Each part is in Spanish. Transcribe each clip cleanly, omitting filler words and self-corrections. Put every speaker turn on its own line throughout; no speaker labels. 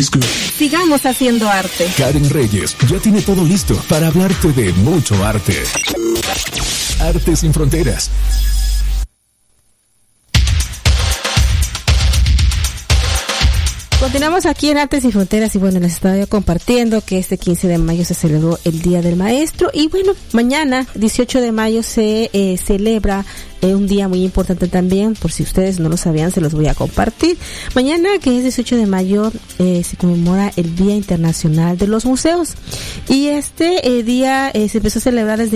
is good.
Sigamos haciendo arte.
Karen Reyes ya tiene todo listo para hablarte de mucho arte. Arte sin fronteras.
Continuamos aquí en Artes Sin Fronteras y bueno, les estaba compartiendo que este 15 de mayo se celebró el Día del Maestro y bueno, mañana 18 de mayo se celebra un día muy importante también, por si ustedes no lo sabían, se los voy a compartir. Mañana, que es 18 de mayo, se conmemora el Día Internacional de los Museos y este día se empezó a celebrar desde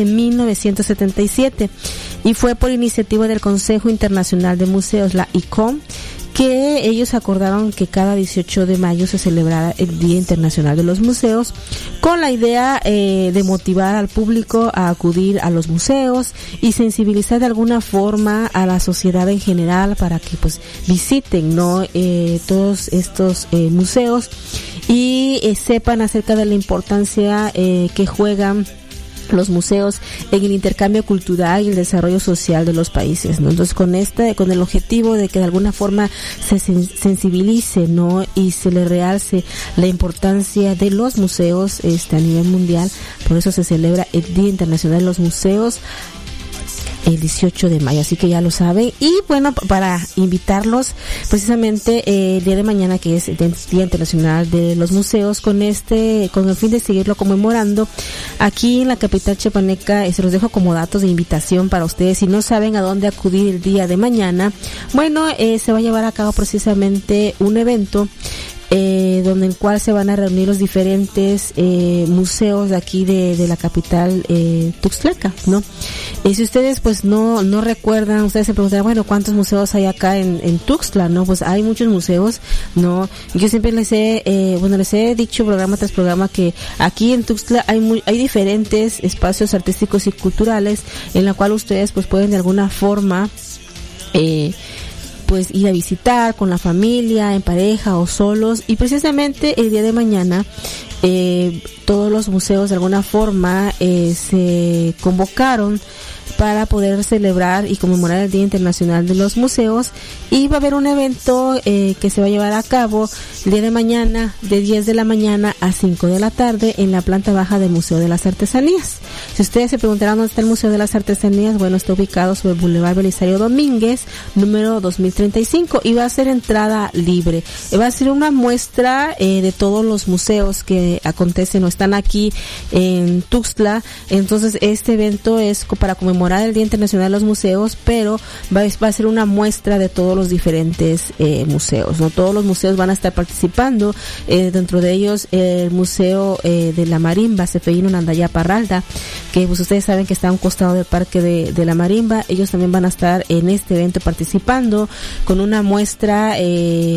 1977 y fue por iniciativa del Consejo Internacional de Museos, la ICOM, que ellos acordaron que cada 18 de mayo se celebrara el Día Internacional de los Museos con la idea de motivar al público a acudir a los museos y sensibilizar de alguna forma a la sociedad en general para que pues visiten todos estos museos y sepan acerca de la importancia que juegan los museos en el intercambio cultural y el desarrollo social de los países, ¿no? Entonces con el objetivo de que de alguna forma se sensibilice, ¿no? Y se le realce la importancia de los museos a nivel mundial, por eso se celebra el Día Internacional de los Museos el 18 de mayo, así que ya lo saben. Y bueno, para invitarlos precisamente el día de mañana, que es el Día Internacional de los Museos, con el fin de seguirlo conmemorando, aquí en la capital chiapaneca, se los dejo como datos de invitación para ustedes. Si no saben a dónde acudir el día de mañana, bueno, se va a llevar a cabo precisamente un evento donde en el cual se van a reunir los diferentes museos de aquí de la capital tuxtleca, ¿no? Si ustedes pues no recuerdan, ustedes se preguntarán, bueno, ¿cuántos museos hay acá en Tuxtla? No, pues hay muchos museos, ¿no? Yo siempre les he dicho programa tras programa que aquí en Tuxtla hay diferentes espacios artísticos y culturales en la cual ustedes pues pueden de alguna forma pues ir a visitar con la familia, en pareja o solos, y precisamente el día de mañana todos los museos de alguna forma se convocaron para poder celebrar y conmemorar el Día Internacional de los Museos, y va a haber un evento que se va a llevar a cabo el día de mañana de 10 de la mañana a 5 de la tarde en la planta baja del Museo de las Artesanías. Si ustedes se preguntarán dónde está el Museo de las Artesanías, bueno, está ubicado sobre el Boulevard Belisario Domínguez, número 2035, y va a ser entrada libre. Va a ser una muestra de todos los museos que acontecen o están aquí en Tuxtla. Entonces este evento es para conmemorar el Día Internacional de los Museos, pero va a ser una muestra de todos los diferentes museos, ¿no? Todos los museos van a estar participando, dentro de ellos el Museo de la Marimba, Cefeíno Nandaya Parralda, que pues ustedes saben que está a un costado del Parque de la Marimba. Ellos también van a estar en este evento participando con una muestra